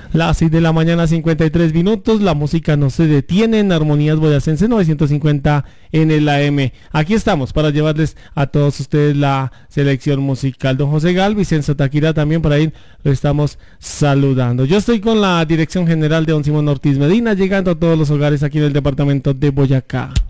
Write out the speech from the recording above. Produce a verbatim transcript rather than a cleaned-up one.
Las seis de la mañana, cincuenta y tres minutos. La música no se detiene en Armonías Boyacense novecientos cincuenta en el A M. Aquí estamos para llevarles a todos ustedes la selección musical. Don José Gal, Vicenzo Taquira también por ahí lo estamos saludando. Yo estoy con la dirección general de don Simón Ortiz Medina, llegando a todos los hogares aquí en el departamento de Boyacá.